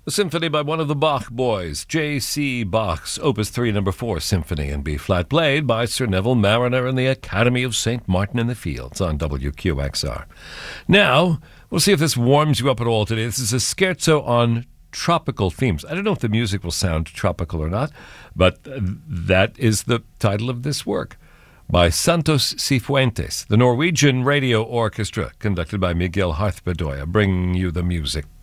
A symphony by one of the Bach boys, J.C. Bach's Opus 3, No. 4 Symphony in B-flat, played by Sir Neville Marriner and the Academy of St. Martin in the Fields on WQXR. Now, we'll see if this warms you up at all today. This is a scherzo on tropical themes. I don't know if the music will sound tropical or not, but that is the title of this work by Santos Cifuentes, the Norwegian Radio Orchestra, conducted by Miguel Harthbedoya, bringing you the music